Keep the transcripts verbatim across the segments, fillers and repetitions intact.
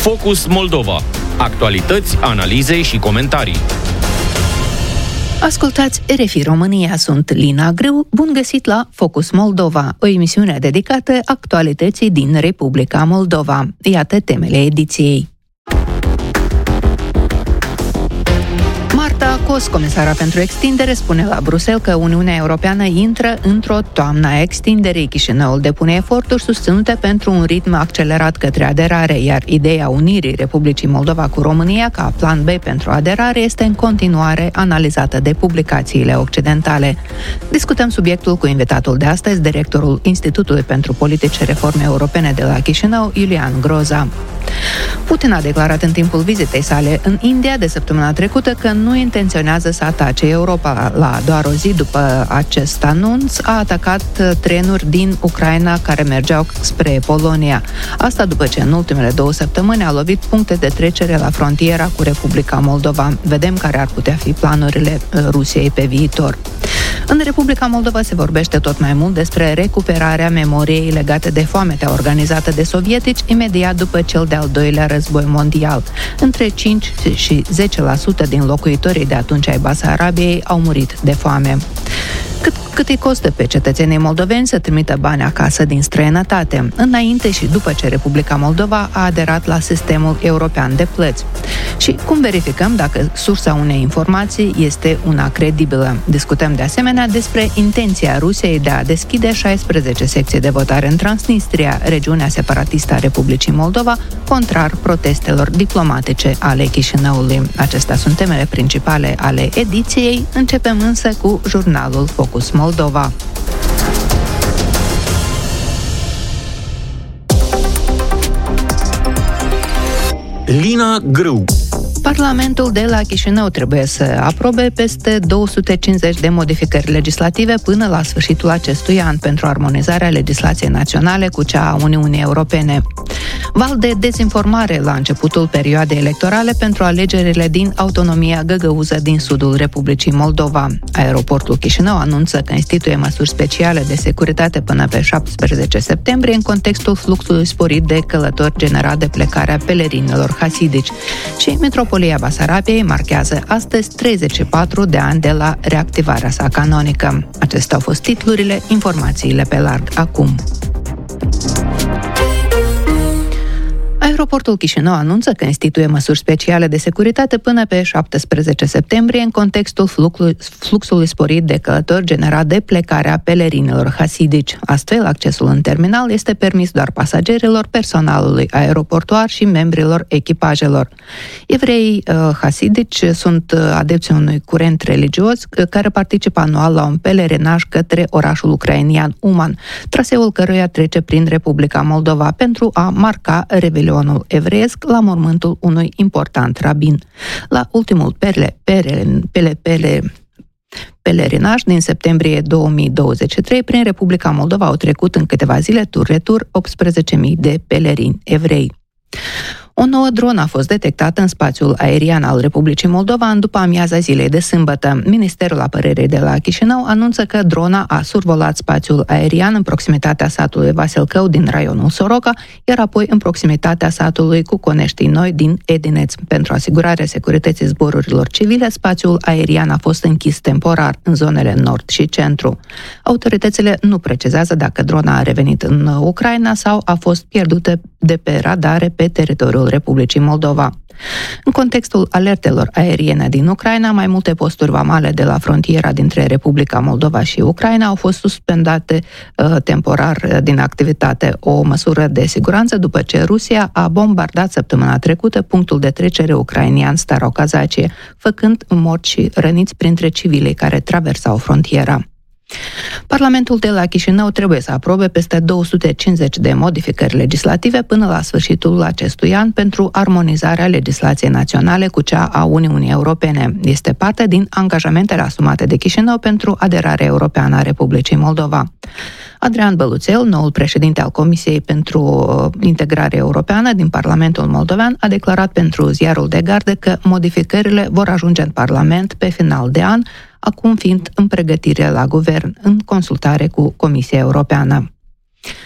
Focus Moldova. Actualități, analize și comentarii. Ascultați R F I România, sunt Lina Grâu, bun găsit la Focus Moldova, o emisiune dedicată actualității din Republica Moldova. Iată temele ediției. Marta Kos, comisara pentru extindere, spune la Bruxelles că Uniunea Europeană intră într-o toamnă a extinderii. Chișinăul depune eforturi susținute pentru un ritm accelerat către aderare, iar ideea unirii Republicii Moldova cu România ca plan B pentru aderare este în continuare analizată de publicațiile occidentale. Discutăm subiectul cu invitatul de astăzi, directorul Institutului pentru Politici și Reforme Europene de la Chișinău, Iulian Groza. Putin a declarat în timpul vizitei sale în India de săptămâna trecută că nu intenționează să atace Europa. La doar o zi după acest anunț, a atacat trenuri din Ucraina care mergeau spre Polonia. Asta după ce în ultimele două săptămâni a lovit puncte de trecere la frontiera cu Republica Moldova. Vedem care ar putea fi planurile Rusiei pe viitor. În Republica Moldova se vorbește tot mai mult despre recuperarea memoriei legate de foametea organizată de sovietici imediat după cel de-al doilea război mondial. Între cinci și zece la sută din locuitorii de atunci ai Basarabiei au murit de foame. Cât, cât îi costă pe cetățenii moldoveni să trimită bani acasă din străinătate, înainte și după ce Republica Moldova a aderat la sistemul european de plăți? Și cum verificăm dacă sursa unei informații este una credibilă? Discutăm de asemenea despre intenția Rusiei de a deschide șaisprezece secții de votare în Transnistria, regiunea separatistă a Republicii Moldova, contrar protestelor diplomatice ale Chișinăului. Acestea sunt temele principale ale ediției. Începem însă cu jurnalul Focus Moldova. Lina Grâu. Parlamentul de la Chișinău trebuie să aprobe peste două sute cincizeci de modificări legislative până la sfârșitul acestui an pentru armonizarea legislației naționale cu cea a Uniunii Europene. Val de dezinformare la începutul perioadei electorale pentru alegerile din autonomia găgăuză din sudul Republicii Moldova. Aeroportul Chișinău anunță că instituie măsuri speciale de securitate până pe șaptesprezece septembrie în contextul fluxului sporit de călători generat de plecarea pelerinilor hasidici. Și Metropolia Basarabiei marchează astăzi treizeci și patru de ani de la reactivarea sa canonică. Acestea au fost titlurile, informațiile pe larg acum. Aeroportul Chișinău anunță că instituie măsuri speciale de securitate până pe șaptesprezece septembrie în contextul fluxului sporit de călători generat de plecarea pelerinilor hasidici. Astfel, accesul în terminal este permis doar pasagerilor, personalului aeroportuar și membrilor echipajelor. Evreii uh, hasidici sunt adepții unui curent religios care participă anual la un pelerinaj către orașul ucrainian Uman, traseul căruia trece prin Republica Moldova pentru a marca revelionul evreiesc la mormântul unui important rabin. La ultimul pele, pele, pele, pele, pelerinaj din septembrie două mii douăzeci și trei, prin Republica Moldova au trecut în câteva zile tur-retur optsprezece mii de pelerini evrei. O nouă dronă a fost detectată în spațiul aerian al Republicii Moldova în după amiaza zilei de sâmbătă. Ministerul Apărării de la Chișinău anunță că drona a survolat spațiul aerian în proximitatea satului Vasilcău din raionul Soroca, iar apoi în proximitatea satului Cuconeștii Noi din Edineț. Pentru asigurarea securității zborurilor civile, spațiul aerian a fost închis temporar în zonele nord și centru. Autoritățile nu precizează dacă drona a revenit în Ucraina sau a fost pierdută de pe radare pe teritoriul Republicii Moldova. În contextul alertelor aeriene din Ucraina, mai multe posturi vamale de la frontiera dintre Republica Moldova și Ucraina au fost suspendate uh, temporar din activitate, o măsură de siguranță după ce Rusia a bombardat săptămâna trecută punctul de trecere ucrainian Starokazacie, făcând morți și răniți printre civilii care traversau frontiera. Parlamentul de la Chișinău trebuie să aprobe peste două sute cincizeci de modificări legislative până la sfârșitul acestui an pentru armonizarea legislației naționale cu cea a Uniunii Europene. Este parte din angajamentele asumate de Chișinău pentru aderarea europeană a Republicii Moldova. Adrian Băluțel, noul președinte al Comisiei pentru Integrare Europeană din Parlamentul Moldovean, a declarat pentru ziarul de gardă că modificările vor ajunge în Parlament pe final de an, acum fiind în pregătire la guvern, în consultare cu Comisia Europeană.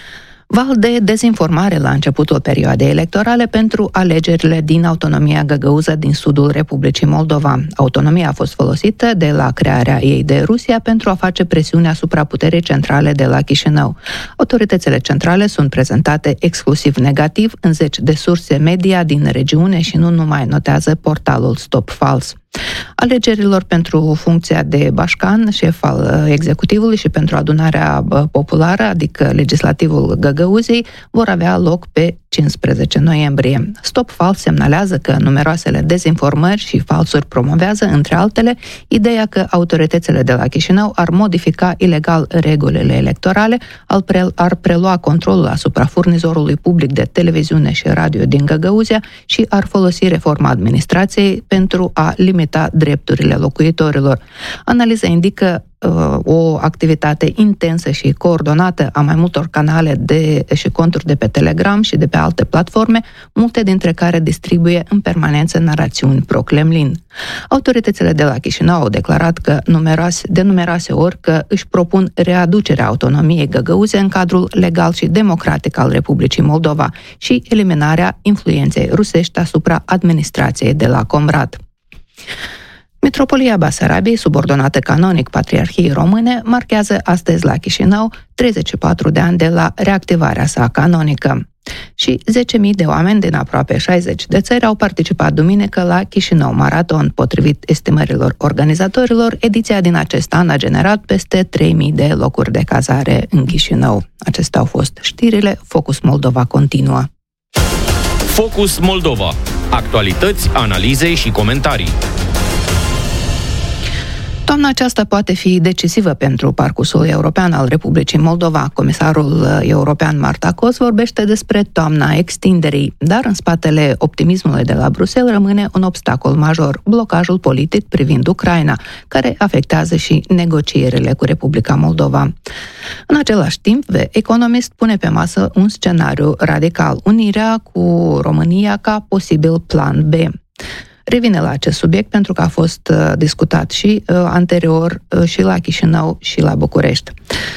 Val de dezinformare la începutul perioadei electorale pentru alegerile din autonomia găgăuză din sudul Republicii Moldova. Autonomia a fost folosită de la crearea ei de Rusia pentru a face presiune asupra puterii centrale de la Chișinău. Autoritățile centrale sunt prezentate exclusiv negativ în zeci de surse media din regiune și nu numai, notează portalul Stop Fals. Alegerilor pentru funcția de bașcan, șef al executivului, și pentru adunarea populară, adică legislativul Găgăuziei, vor avea loc pe cincisprezece noiembrie. Stop Fals semnalează că numeroasele dezinformări și falsuri promovează, între altele, ideea că autoritățile de la Chișinău ar modifica ilegal regulile electorale, ar prelua controlul asupra furnizorului public de televiziune și radio din Găgăuzia și ar folosi reforma administrației pentru a limita drepturile locuitorilor. Analiza indică uh, o activitate intensă și coordonată a mai multor canale de, și conturi de pe Telegram și de pe alte platforme, multe dintre care distribuie în permanență narațiuni pro-Kremlin. Autoritățile de la Chișinău au declarat că numeroase, de numeroase ori că își propun readucerea autonomiei găgăuze în cadrul legal și democratic al Republicii Moldova și eliminarea influenței rusești asupra administrației de la Comrat. Mitropolia Basarabiei, subordonată canonic Patriarhiei Române, marchează astăzi la Chișinău treizeci și patru de ani de la reactivarea sa canonică. Și zece mii de oameni din aproape șaizeci de țări au participat duminică la Chișinău Maraton. Potrivit estimărilor organizatorilor, ediția din acest an a generat peste trei mii de locuri de cazare în Chișinău. Acestea au fost știrile. Focus Moldova continuă. Focus Moldova. Actualități, analize și comentarii. Toamna aceasta poate fi decisivă pentru parcursul european al Republicii Moldova. Comisarul european Marta Kos vorbește despre toamna extinderii, dar în spatele optimismului de la Bruxelles rămâne un obstacol major, blocajul politic privind Ucraina, care afectează și negocierile cu Republica Moldova. În același timp, The Economist pune pe masă un scenariu radical, unirea cu România ca posibil plan B. Revine la acest subiect pentru că a fost uh, discutat și uh, anterior uh, și la Chișinău și la București.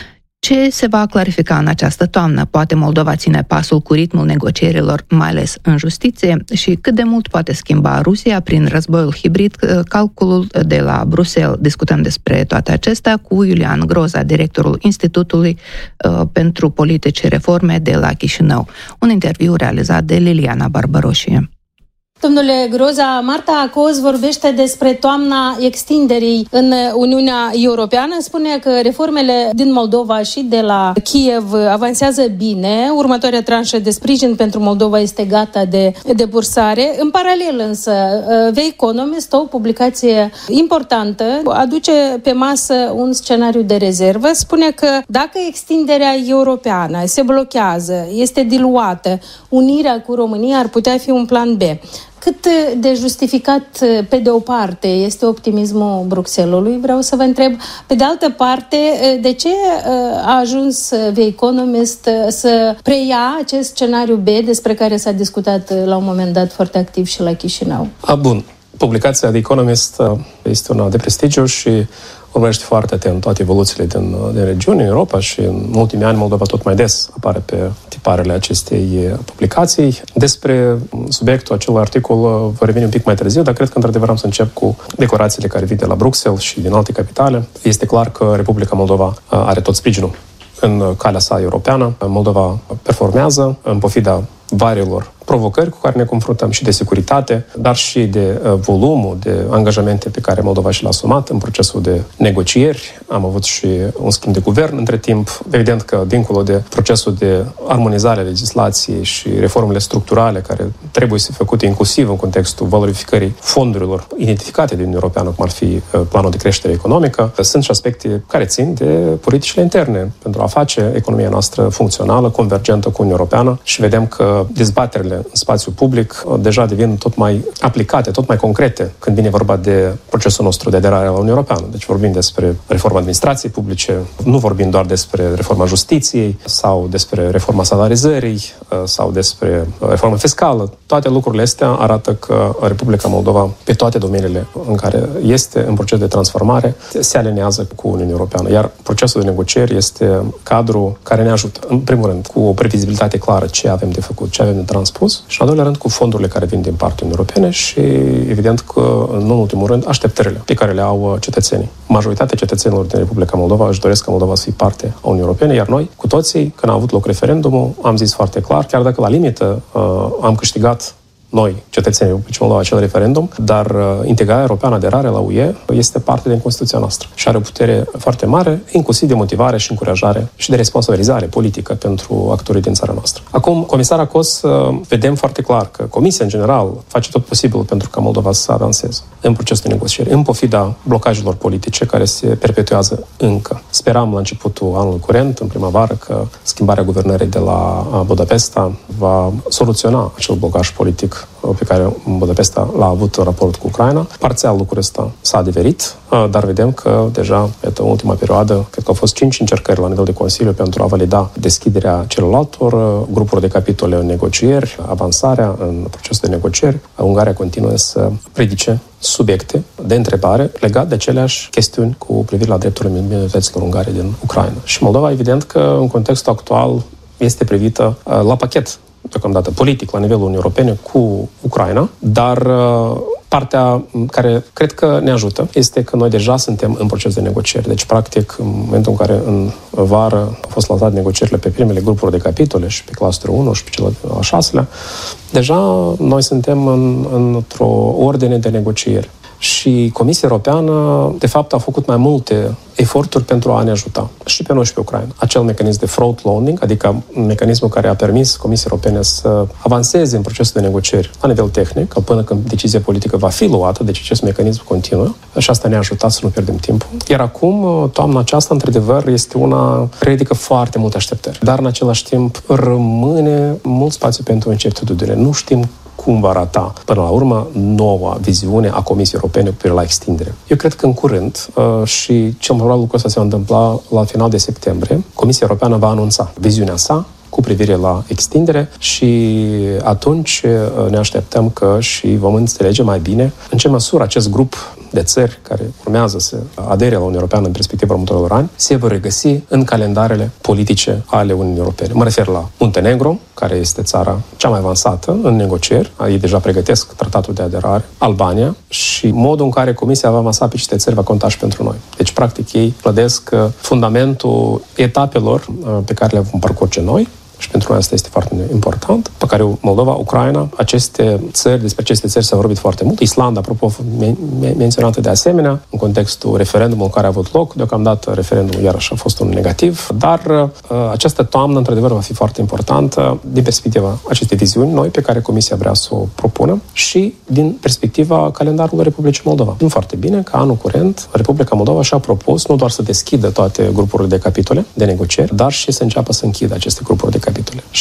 Ce se va clarifica în această toamnă? Poate Moldova ține pasul cu ritmul negocierilor, mai ales în justiție? Și cât de mult poate schimba Rusia prin războiul hibrid? Calculul de la Bruxelles. Discutăm despre toate acestea cu Iulian Groza, directorul Institutului uh, pentru Politici și Reforme de la Chișinău. Un interviu realizat de Liliana Barbaroșie. Domnule Groza, Marta Kos vorbește despre toamna extinderii în Uniunea Europeană. Spune că reformele din Moldova și de la Kiev avansează bine. Următoarea tranșă de sprijin pentru Moldova este gata de debursare. În paralel însă, The Economist, o publicație importantă, aduce pe masă un scenariu de rezervă. Spune că dacă extinderea europeană se blochează, este diluată, unirea cu România ar putea fi un plan B. Cât de justificat, pe de o parte, este optimismul Bruxellesului? Vreau să vă întreb, pe de altă parte, de ce a ajuns The Economist să preia acest scenariu B despre care s-a discutat la un moment dat foarte activ și la Chișinău? A, bun. Publicația The Economist este una de prestigiu și urmărește foarte atent toate evoluțiile din, din regiune, în Europa, și în ultimii ani Moldova tot mai des apare pe tiparele acestei publicații. Despre subiectul acel articol vă reveni un pic mai târziu, dar cred că într-adevăr am să încep cu declarațiile care vin de la Bruxelles și din alte capitale. Este clar că Republica Moldova are tot sprijinul în calea sa europeană. Moldova performează în pofida variilor provocări cu care ne confruntăm, și de securitate, dar și de uh, volumul de angajamente pe care Moldova și l-a asumat în procesul de negocieri. Am avut și un schimb de guvern între timp. Evident că, dincolo de procesul de armonizare a legislației și reformele structurale care trebuie să fie făcute inclusiv în contextul valorificării fondurilor identificate de Uniunea Europeană, cum ar fi uh, planul de creștere economică, sunt și aspecte care țin de politicile interne pentru a face economia noastră funcțională, convergentă cu Uniunea Europeană, și vedem că dezbaterile în spațiu public deja devin tot mai aplicate, tot mai concrete când vine vorba de procesul nostru de aderare la Uniunea Europeană. Deci vorbim despre reforma administrației publice, nu vorbim doar despre reforma justiției sau despre reforma salarizării sau despre reforma fiscală. Toate lucrurile astea arată că Republica Moldova, pe toate domeniile în care este în proces de transformare, se alinează cu Uniunea Europeană. Iar procesul de negocieri este cadrul care ne ajută, în primul rând, cu o previzibilitate clară ce avem de făcut, ce avem de transpus și, în al doilea rând, cu fondurile care vin din partea Uniunii Europene și, evident, că, nu în ultimul rând, așteptările pe care le au cetățenii. Majoritatea cetățenilor din Republica Moldova își doresc ca Moldova să fie parte a Uniunii Europene, iar noi, cu toții, când a avut loc referendumul, am zis foarte clar, chiar dacă la limită am câștigat noi, cetățenii Republicii Moldova, acel referendum, dar uh, integrarea europeană, aderarea la U E, este parte din Constituția noastră și are o putere foarte mare, inclusiv de motivare și încurajare și de responsabilizare politică pentru actorii din țara noastră. Acum, comisar Acos, uh, vedem foarte clar că Comisia, în general, face tot posibilul pentru ca Moldova să avanseze în procesul de negocieri, în pofida blocajelor politice care se perpetuează încă. Speram la începutul anului curent, în primăvară, că schimbarea guvernării de la Budapesta va soluționa acel blocaj politic pe care Budapesta l-a avut în raport cu Ucraina. Parțial lucrul ăsta s-a adeverit, dar vedem că deja, în ultima perioadă, cred că au fost cinci încercări la nivel de Consiliu pentru a valida deschiderea celorlaltor grupuri de capitole în negocieri, avansarea în procesul de negocieri. Ungaria continuă să ridice subiecte de întrebare legate de aceleași chestiuni cu privire la drepturile minorităților ungare din Ucraina. Și Moldova, evident că în contextul actual este privită la pachet deocamdată politic la nivelul Uniunii Europene cu Ucraina, dar partea care cred că ne ajută este că noi deja suntem în proces de negocieri. Deci, practic, în momentul în care în vară au fost lansate negocierile pe primele grupuri de capitole și pe clusterul unu și pe cel al șaselea, deja noi suntem în, într-o ordine de negocieri. Și Comisia Europeană, de fapt, a făcut mai multe eforturi pentru a ne ajuta, și pe noi și pe Ucraina. Acel mecanism de front-loading, adică mecanismul care a permis Comisiei Europene să avanseze în procesul de negocieri la nivel tehnic, până când decizia politică va fi luată, deci acest mecanism continuă și asta ne-a ajutat să nu pierdem timpul. Iar acum, toamna aceasta, într-adevăr, este una care ridică foarte multe așteptări, dar în același timp rămâne mult spațiu pentru incertitudine. Nu știm cum va arata, până la urmă, noua viziune a Comisiei Europene cu privire la extindere. Eu cred că în curând, uh, și cel mai probabil lucrul ăsta se va întâmpla la final de septembrie, Comisia Europeană va anunța viziunea sa cu privire la extindere și atunci ne așteptăm că și vom înțelege mai bine în ce măsură acest grup de țări care urmează să adere la Uniunea Europeană în perspectiva următorilor ani se vor regăsi în calendarele politice ale Uniunii Europene. Mă refer la Muntenegru, care este țara cea mai avansată în negocieri, ei deja pregătesc tratatul de aderare, Albania, și modul în care Comisia va avansa pe aceste țări va conta și pentru noi. Deci, practic, ei plădesc fundamentul etapelor pe care le vom parcurge noi, și pentru noi asta este foarte important, pe care Moldova, Ucraina, aceste țări, despre aceste țări s-a vorbit foarte mult. Islanda, apropo, men- menționată de asemenea, în contextul referendumului care a avut loc, deocamdată referendumul iarăși a fost un negativ, dar uh, această toamnă, într-adevăr, va fi foarte importantă din perspectiva acestei viziuni noi pe care Comisia vrea să o propună și din perspectiva calendarului Republicii Moldova. Știm foarte bine că anul curent Republica Moldova și-a propus nu doar să deschidă toate grupurile de capitole de negocieri, dar și să înceapă să închidă aceste grupuri de capitole.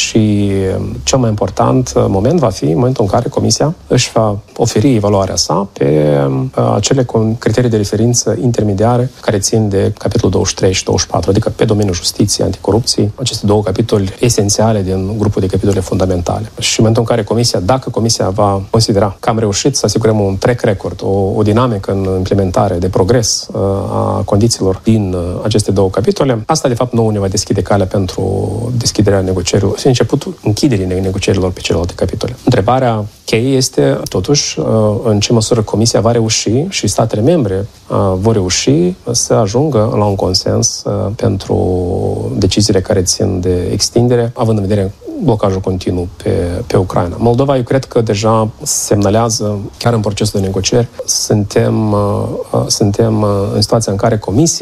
Și cel mai important moment va fi momentul în care Comisia își va oferi evaluarea sa pe acele criterii de referință intermediare care țin de capitolul douăzeci și trei și douăzeci și patru, adică pe domeniul justiției, anticorupției, aceste două capitole esențiale din grupul de capitole fundamentale. Și în momentul în care Comisia, dacă Comisia va considera că am reușit să asigurăm un track record, o, o dinamică în implementare de progres a condițiilor din aceste două capitole, asta de fapt nouă ne va deschide calea pentru deschiderea negocierilor și începutul închiderii negocierilor pe celelalte capitole. Întrebarea cheie este, totuși, în ce măsură Comisia va reuși și statele membre vor reuși să ajungă la un consens pentru deciziile care țin de extindere, având în vedere blocajul continuu pe, pe Ucraina. Moldova, eu cred că deja semnalează, chiar în procesul de negocieri, suntem, suntem în situația în care Comisia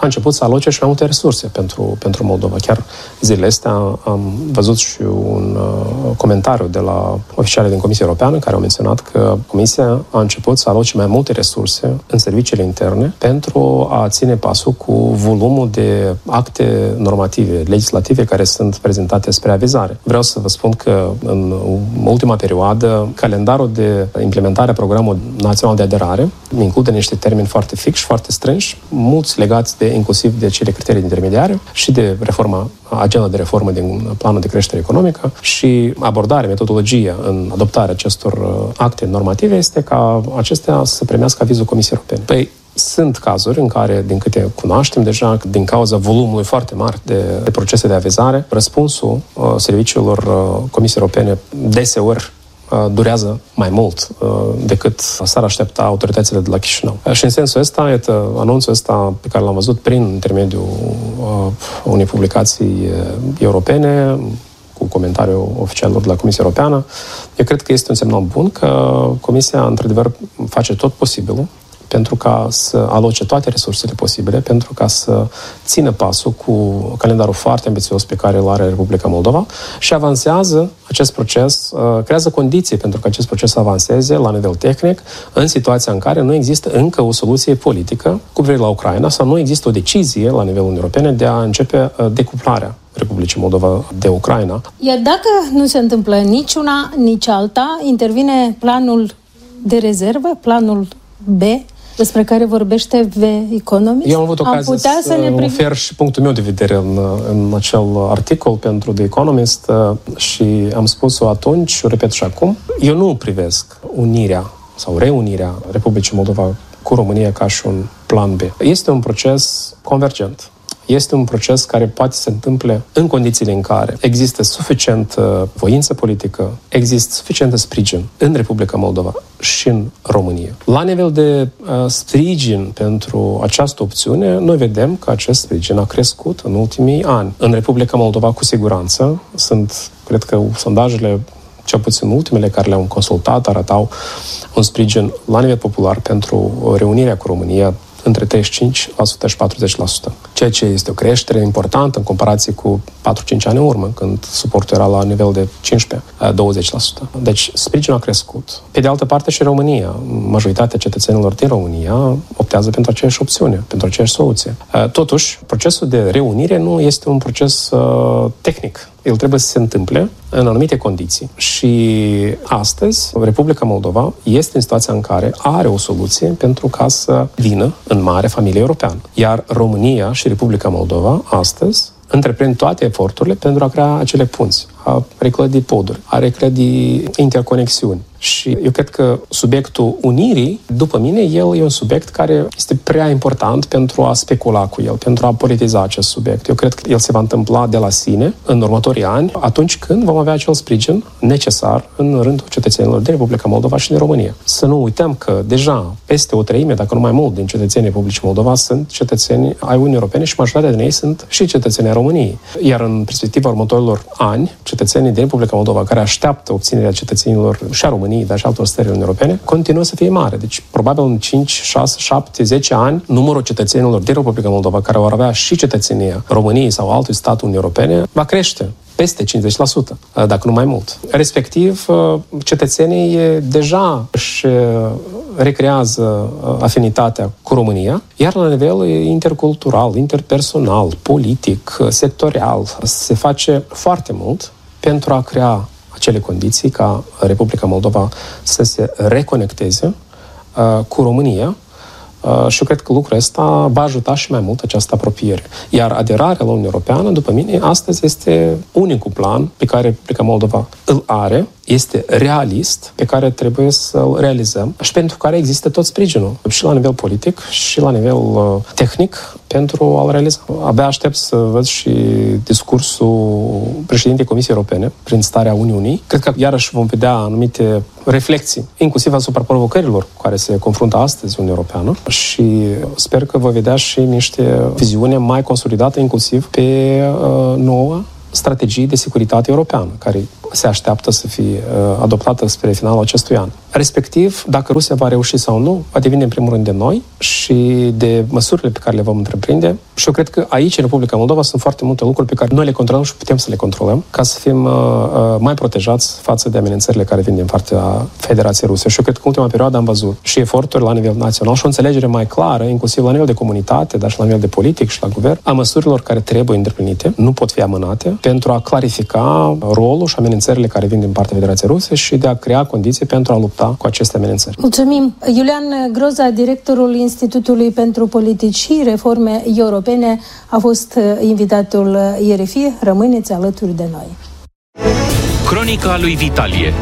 a început să aloce și mai multe resurse pentru, pentru Moldova. Chiar zilele astea am văzut și un uh, comentariu de la oficiale din Comisia Europeană care au menționat că Comisia a început să aloce mai multe resurse în serviciile interne pentru a ține pasul cu volumul de acte normative, legislative care sunt prezentate spre avizare. Vreau să vă spun că în ultima perioadă calendarul de implementare a programului național de aderare include niște termeni foarte fixi, foarte strânși, mulți legați de inclusiv de cele criterii intermediare și de reforma, agenda de reformă din planul de creștere economică și abordarea, metodologia în adoptarea acestor acte normative este ca acestea să primească avizul Comisiei Europene. Păi, sunt cazuri în care, din câte cunoaștem deja, din cauza volumului foarte mare de, de procese de avizare, răspunsul uh, serviciilor uh, Comisiei Europene deseori durează mai mult uh, decât s-ar aștepta autoritățile de la Chișinău. Uh, și în sensul ăsta, iată, anunțul ăsta pe care l-am văzut prin intermediul uh, unei publicații uh, europene, cu comentariul oficialilor de la Comisia Europeană, eu cred că este un semnal bun că Comisia, într-adevăr, face tot posibilul pentru ca să aloce toate resursele posibile, pentru ca să țină pasul cu calendarul foarte ambițios pe care îl are Republica Moldova și avansează acest proces, creează condiții pentru ca acest proces să avanseze la nivel tehnic în situația în care nu există încă o soluție politică cu privire la Ucraina sau nu există o decizie la nivelul Uniunii Europene de a începe decuplarea Republicii Moldova de Ucraina. Iar dacă nu se întâmplă nici una, nici alta, intervine planul de rezervă, planul B, despre care vorbește The Economist. Eu am avut ocazia să, să ne priv... ofer și punctul meu de vedere în, în acel articol pentru The Economist și am spus-o atunci și o repet și acum. Eu nu privesc unirea sau reunirea Republicii Moldova cu România ca și un plan B. Este un proces convergent. Este un proces care poate să se întâmple în condițiile în care există suficientă voință politică, există suficientă sprijin în Republica Moldova și în România. La nivel de uh, sprijin pentru această opțiune, noi vedem că acest sprijin a crescut în ultimii ani. În Republica Moldova, cu siguranță, sunt, cred că, sondajele, cel puțin ultimele care le-am consultat, arătau un sprijin la nivel popular pentru reunirea cu România între treizeci și cinci la sută și patruzeci la sută. Ceea ce este o creștere importantă în comparație cu patru cinci ani în urmă, când suportul era la nivel de cincisprezece la douăzeci la sută. Deci sprijinul a crescut. Pe de altă parte și România. Majoritatea cetățenilor din România optează pentru aceeași opțiune, pentru aceeași soluție. Totuși, procesul de reunire nu este un proces uh, tehnic. El trebuie să se întâmple în anumite condiții. Și astăzi, Republica Moldova este în situația în care are o soluție pentru ca să vină în mare familie europeană. Iar România și Republica Moldova astăzi întreprind toate eforturile pentru a crea acele punți, a reclădi poduri, a reclădi interconexiuni. Și eu cred că subiectul unirii, după mine, el e un subiect care este prea important pentru a specula cu el, pentru a politiza acest subiect. Eu cred că el se va întâmpla de la sine în următorii ani, atunci când vom avea acel sprijin necesar în rândul cetățenilor din Republica Moldova și din România. Să nu uităm că deja peste o treime, dacă nu mai mult, din cetățenii Republicii Moldova sunt cetățeni ai Uniunii Europene și majoritatea din ei sunt și cetățenii ai României. Iar în perspectiva următorilor ani, cetățenii din Republica Moldova care așteaptă obținerea cetățenilor și a României, dar și altor stări europene, continuă să fie mare. Deci, probabil în cinci, șase, șapte, zece ani, numărul cetățenilor din Republica Moldova care vor avea și cetățenia României sau altui stat Uniunii Europene va crește peste cincizeci la sută, dacă nu mai mult. Respectiv, cetățenii deja își recrează afinitatea cu România, iar la nivel intercultural, interpersonal, politic, sectorial, se face foarte mult pentru a crea acele condiții ca Republica Moldova să se reconecteze uh, cu România uh, și eu cred că lucrul ăsta va ajuta și mai mult această apropiere. Iar aderarea la Uniunea Europeană, după mine, astăzi este unicul plan pe care Republica Moldova îl are, este realist, pe care trebuie să-l realizăm și pentru care există tot sprijinul, și la nivel politic, și la nivel uh, tehnic, pentru a-l realiza. Abia aștept să văd și discursul președintei Comisiei Europene prin starea Uniunii. Cred că iarăși vom vedea anumite reflexii, inclusiv asupra provocărilor cu care se confruntă astăzi Uniunea Europeană și sper că voi vedea și niște viziune mai consolidate, inclusiv pe uh, nouă strategii de securitate europeană, care se așteaptă să fie adoptată spre finalul acestui an. Respectiv, dacă Rusia va reuși sau nu, va depinde în primul rând de noi și de măsurile pe care le vom întreprinde. Și eu cred că aici, în Republica Moldova, sunt foarte multe lucruri pe care noi le controlăm și putem să le controlăm ca să fim uh, mai protejați față de amenințările care vin din partea Federației Ruse. Și eu cred că în ultima perioadă am văzut și eforturi la nivel național și o înțelegere mai clară, inclusiv la nivel de comunitate, dar și la nivel de politic și la guvern, a măsurilor care trebuie îndeplinite, nu pot fi amânate, pentru a clarifica rolul și amenințările care vin din partea Federației Ruse și de a crea condiții pentru a lupta cu aceste amenințări. Mulțumim! Iulian Groza, directorul Institutului pentru Politici și Reforme Europene, a fost invitatul R F I. Rămâneți alături de noi. Cronica lui Vitalie.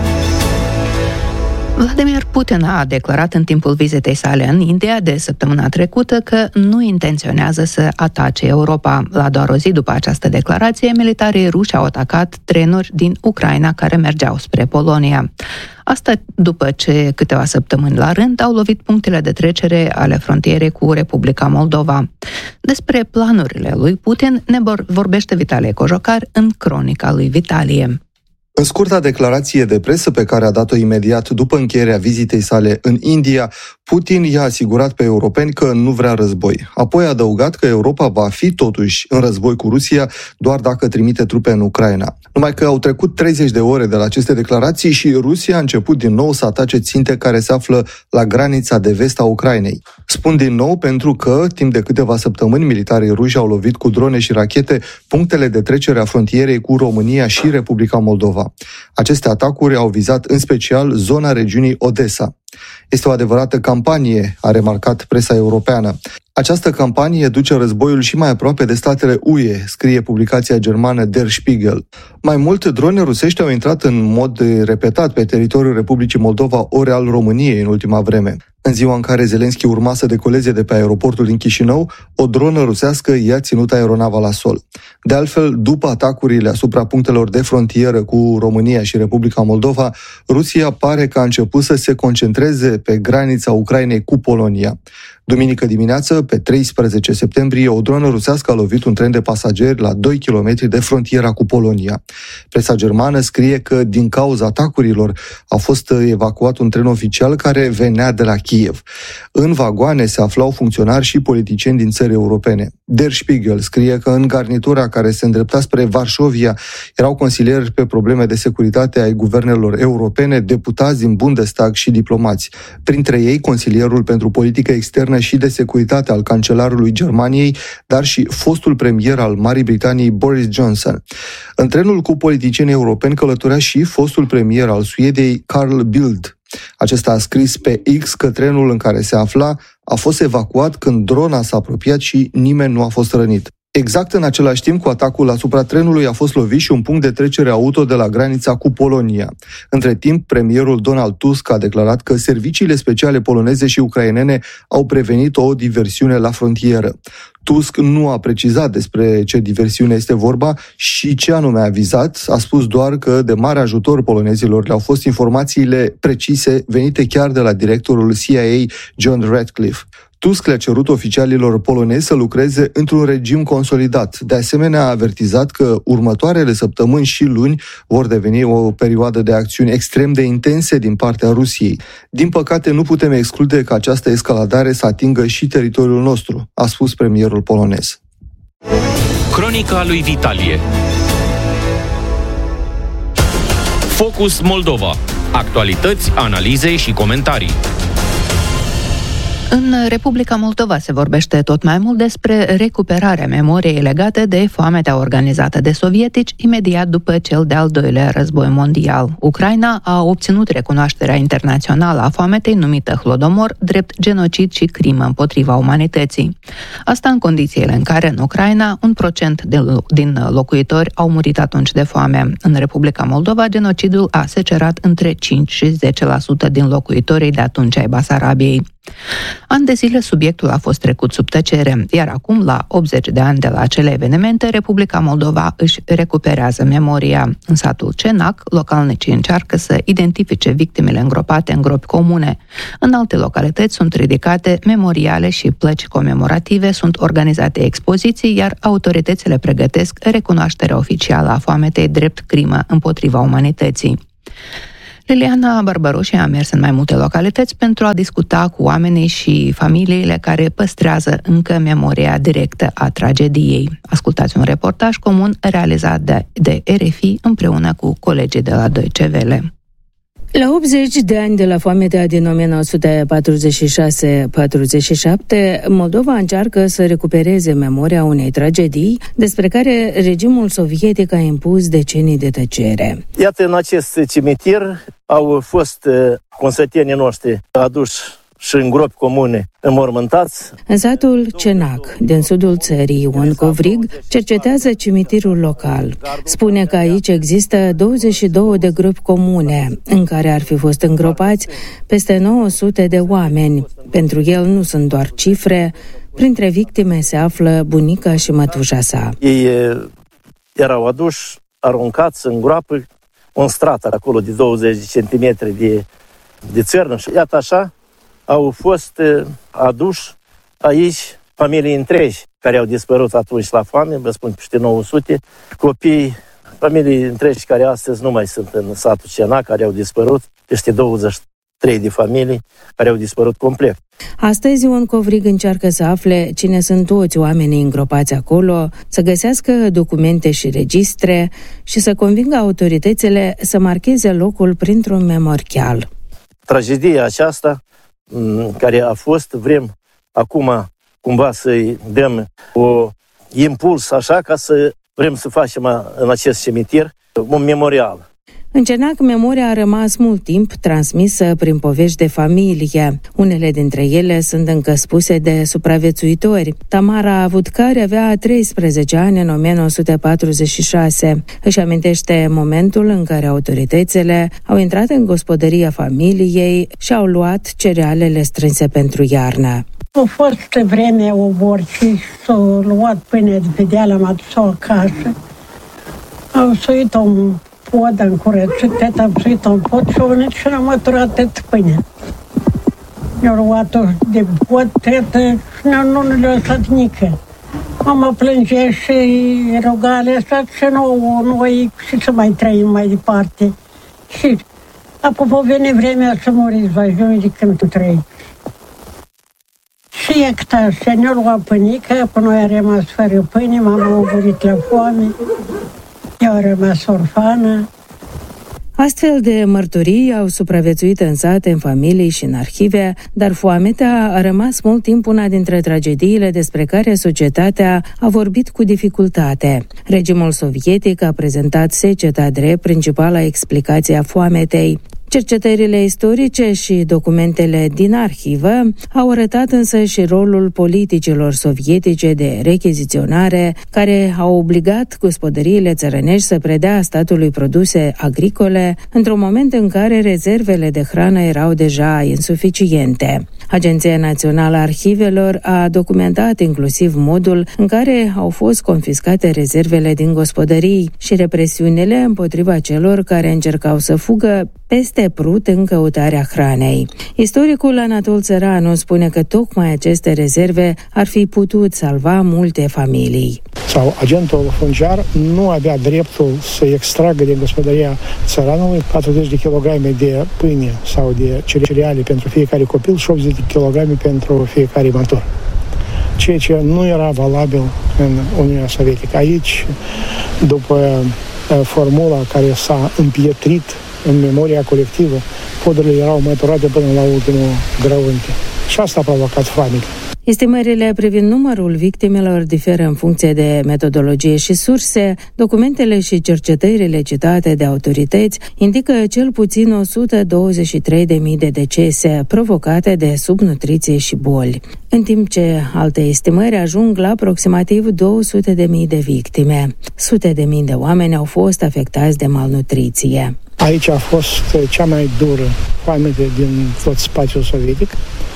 Vladimir Putin a declarat în timpul vizitei sale în India de săptămâna trecută că nu intenționează să atace Europa. La doar o zi după această declarație, militarii ruși au atacat trenuri din Ucraina care mergeau spre Polonia. Asta după ce câteva săptămâni la rând au lovit punctele de trecere ale frontierei cu Republica Moldova. Despre planurile lui Putin ne vorbește Vitalie Cojocar în Cronica lui Vitalie. În scurta declarație de presă pe care a dat-o imediat după încheierea vizitei sale în India, Putin i-a asigurat pe europeni că nu vrea război. Apoi a adăugat că Europa va fi totuși în război cu Rusia doar dacă trimite trupe în Ucraina. Numai că au trecut treizeci de ore de la aceste declarații și Rusia a început din nou să atace ținte care se află la granița de vest a Ucrainei. Spun din nou pentru că, timp de câteva săptămâni, militarii ruși au lovit cu drone și rachete punctele de trecere a frontierei cu România și Republica Moldova. Aceste atacuri au vizat în special zona regiunii Odessa. Este o adevărată campanie, a remarcat presa europeană. Această campanie duce războiul și mai aproape de statele U E, scrie publicația germană Der Spiegel. Mai mult, drone rusești au intrat în mod repetat pe teritoriul Republicii Moldova ori al României în ultima vreme. În ziua în care Zelenski urma să decoleze de pe aeroportul din Chișinău, o dronă rusească i-a ținut aeronava la sol. De altfel, după atacurile asupra punctelor de frontieră cu România și Republica Moldova, Rusia pare că a început să se concentreze pe granița Ucrainei cu Polonia. Duminică dimineață, pe treisprezece septembrie, o dronă rusească a lovit un tren de pasageri la doi kilometri de frontiera cu Polonia. Presa germană scrie că din cauza atacurilor a fost evacuat un tren oficial care venea de la Kiev. În vagoane se aflau funcționari și politicieni din țări europene. Der Spiegel scrie că în garnitura care se îndrepta spre Varșovia erau consilieri pe probleme de securitate ai guvernelor europene, deputați din Bundestag și diplomați. Printre ei, consilierul pentru politică externă și de securitate al cancelarului Germaniei, dar și fostul premier al Marii Britanii Boris Johnson. În trenul cu politicieni europeni călătorea și fostul premier al Suediei Carl Bildt. Acesta a scris pe X că trenul în care se afla a fost evacuat când drona s-a apropiat și nimeni nu a fost rănit. Exact în același timp cu atacul asupra trenului a fost lovit și un punct de trecere auto de la granița cu Polonia. Între timp, premierul Donald Tusk a declarat că serviciile speciale poloneze și ucrainene au prevenit o diversiune la frontieră. Tusk nu a precizat despre ce diversiune este vorba și ce anume a vizat, a spus doar că de mare ajutor polonezilor le-au fost informațiile precise venite chiar de la directorul C I A John Ratcliffe. Tusk le-a cerut oficialilor polonezi să lucreze într-un regim consolidat. De asemenea, a avertizat că următoarele săptămâni și luni vor deveni o perioadă de acțiuni extrem de intense din partea Rusiei. Din păcate, nu putem exclude că această escaladare să atingă și teritoriul nostru, a spus premierul polonez. Cronica lui Vitalie. Focus Moldova. Actualități, analize și comentarii. În Republica Moldova se vorbește tot mai mult despre recuperarea memoriei legate de foametea organizată de sovietici imediat după cel de-al doilea război mondial. Ucraina a obținut recunoașterea internațională a foametei numită Holodomor drept genocid și crimă împotriva umanității. Asta în condițiile în care în Ucraina un procent de, din locuitori au murit atunci de foame. În Republica Moldova genocidul a secerat între cinci și zece la sută din locuitorii de atunci ai Basarabiei. Ani de zile subiectul a fost trecut sub tăcere, iar acum, la optzeci de ani de la acele evenimente, Republica Moldova își recuperează memoria. În satul Cenac, localnicii încearcă să identifice victimele îngropate în gropi comune. În alte localități sunt ridicate memoriale și plăci comemorative, sunt organizate expoziții, iar autoritățile pregătesc recunoașterea oficială a foametei drept crimă împotriva umanității. Liliana Barbaroșie a mers în mai multe localități pentru a discuta cu oamenii și familiile care păstrează încă memoria directă a tragediei. Ascultați un reportaj comun realizat de, de R F I împreună cu colegii de la Deutsche Welle. La optzeci de ani de la foametea din nouăsprezece patruzeci și șase patruzeci și șapte, Moldova încearcă să recupereze memoria unei tragedii despre care regimul sovietic a impus decenii de tăcere. Iată, în acest cimitir au fost consătenii noștri aduși și în gropi comune înmormântați. În satul Cenac, din sudul țării, Ion Covrig cercetează cimitirul local. Spune că aici există douăzeci și două de gropi comune, în care ar fi fost îngropați peste nouă sute de oameni. Pentru el nu sunt doar cifre, printre victime se află bunica și mătușa sa. Ei erau aduși, aruncați în groapă, un strat acolo de douăzeci de centimetri de, de țărnă și iată așa, au fost aduși aici familii întregi care au dispărut atunci la foame, vă spun peste nouă sute, copii, familii întregi care astăzi nu mai sunt în satul Cenac, care au dispărut, peste douăzeci și trei de familii care au dispărut complet. Astăzi Ion Covrig încearcă să afle cine sunt toți oamenii îngropați acolo, să găsească documente și registre și să convingă autoritățile să marcheze locul printr-un memorial. Tragedia aceasta care a fost, vrem acum cumva să-i dăm o impuls așa ca să vrem să facem în acest cimitir un memorial. În Cenac, memoria a rămas mult timp transmisă prin povești de familie. Unele dintre ele sunt încă spuse de supraviețuitori. Tamara Vudcari avea treisprezece ani în nouăsprezece patruzeci și șase. Își amintește momentul în care autoritățile au intrat în gospodăria familiei și au luat cerealele strânse pentru iarnă. A fost vreme oborci, s-au luat pâine de pe deal, am adus-o acasă. Au suit o pod în curățit, teta am suit un pod și au venit și am măturat teta pâine. Ne-au luat-o de pod, teta, și nu ne le-a lăsat nică. Mama plângea și ruga alea și nouă, noi și să mai trăim mai departe. Și apoi vine vremea să muriți, vă ajunge de când tu trăi. Și e cât așa, ne-a luat pâinică, până noi a rămas fără pâine, mama a murit la foame. Eu am rămas orfană. Astfel de mărturii au supraviețuit în sate, în familii și în arhive, dar foametea a rămas mult timp una dintre tragediile despre care societatea a vorbit cu dificultate. Regimul sovietic a prezentat seceta drept principala explicație a foametei. Cercetările istorice și documentele din arhivă au arătat însă și rolul politicilor sovietice de rechiziționare, care au obligat gospodăriile țărănești să predea statului produse agricole într-un moment în care rezervele de hrană erau deja insuficiente. Agenția Națională a Arhivelor a documentat inclusiv modul în care au fost confiscate rezervele din gospodării și represiunile împotriva celor care încercau să fugă peste Prut în căutarea hranei. Istoricul Anatol Țăranu spune că tocmai aceste rezerve ar fi putut salva multe familii. Sau agentul funciar nu avea dreptul să extragă din gospodăria țăranului patruzeci de kilograme de pâine sau de cereale pentru fiecare copil și optzeci de kilograme pentru fiecare mătur. Ceea ce nu era valabil în Uniunea Sovietică. Aici, după formula care s-a împietrit în memoria colectivă, podurile erau măturate până la ultimul grăunte. Și asta a provocat foamete. Estimările privind numărul victimelor diferă în funcție de metodologie și surse. Documentele și cercetările citate de autorități indică cel puțin o sută douăzeci și trei de mii de decese provocate de subnutriție și boli, în timp ce alte estimări ajung la aproximativ două sute de mii de victime. Sute de mii de oameni au fost afectați de malnutriție. Aici a fost cea mai dură foamete din tot spațiul sovietic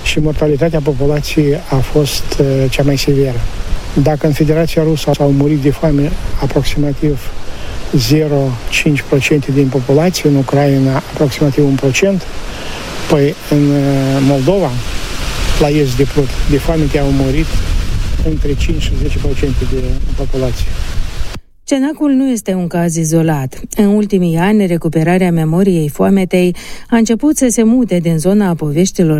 și mortalitatea populației a fost cea mai severă. Dacă în Federația Rusă au murit de foame aproximativ zero virgulă cinci la sută din populație, în Ucraina aproximativ un procent, păi în Moldova, la est de Prut, de foame au murit între cinci și zece la sută de populație. Cenacul nu este un caz izolat. În ultimii ani, recuperarea memoriei foametei a început să se mute din zona poveștilor